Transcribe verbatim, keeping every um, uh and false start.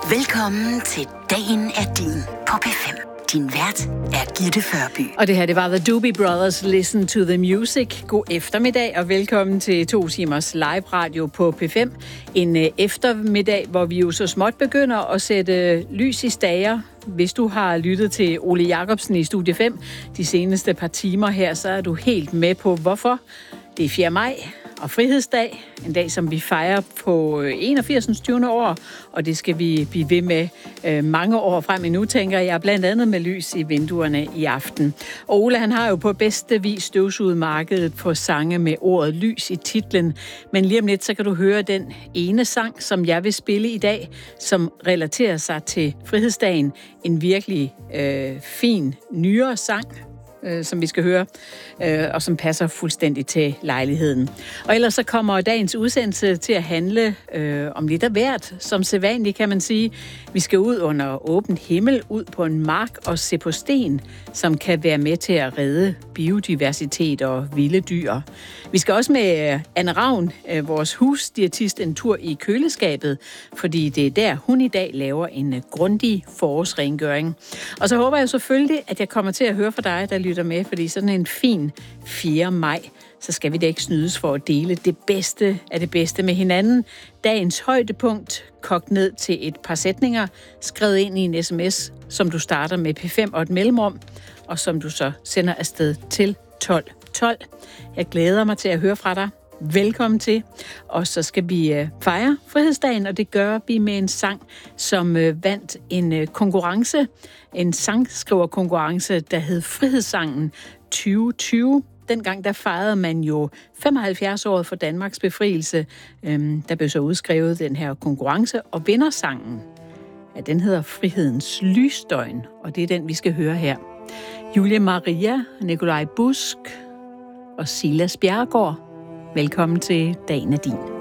Velkommen til Dagen er din på P fem. Din vært er Gitte Førby. Og det her, det var The Doobie Brothers, Listen to the Music. God eftermiddag og velkommen til to timers live radio på P fem. En eftermiddag, hvor vi jo så småt begynder at sætte lys i stager. Hvis du har lyttet til Ole Jacobsen i Studie fem de seneste par timer her, så er du helt med på hvorfor. Det er fjerde maj og frihedsdag, en dag, som vi fejrer på enogfirs. tyvende år, og det skal vi blive ved med øh, mange år frem endnu, tænker jeg, blandt andet med lys i vinduerne i aften. Og Ole, han har jo på bedste vis støvsuget markedet på sange med ordet lys i titlen, men lige om lidt, så kan du høre den ene sang, som jeg vil spille i dag, som relaterer sig til frihedsdagen. En virkelig øh, fin, nyere sang, som vi skal høre, og som passer fuldstændig til lejligheden. Og ellers så kommer dagens udsendelse til at handle øh, om lidt af hvert, som sædvanligt kan man sige. Vi skal ud under åben himmel, ud på en mark og se på sten, som kan være med til at redde biodiversitet og vilde dyr. Vi skal også med Anne Ravn, vores husdiætist, en tur i køleskabet, fordi det er der, hun i dag laver en grundig forårsrengøring. Og så håber jeg selvfølgelig, at jeg kommer til at høre fra dig, der lytter med, fordi sådan en fin fjerde maj, så skal vi da ikke snydes for at dele det bedste af det bedste med hinanden. Dagens højdepunkt, kogt ned til et par sætninger, skrevet ind i en sms, som du starter med P fem og et mellemrum, og som du så sender afsted til tolv tolv. Jeg glæder mig til at høre fra dig. Velkommen til. Og så skal vi fejre frihedsdagen, og det gør vi med en sang, som vandt en konkurrence, en sangskriverkonkurrence, der hed Frihedssangen tyve tyve. Dengang der fejrede man jo femoghalvfjerds-året for Danmarks befrielse. Der blev så udskrevet den her konkurrence, og vindersangen, ja, den hedder Frihedens Lysdøgn, og det er den, vi skal høre her. Julie Maria, Nikolaj Busk og Silas Bjerregaard. Velkommen til Dagen er din.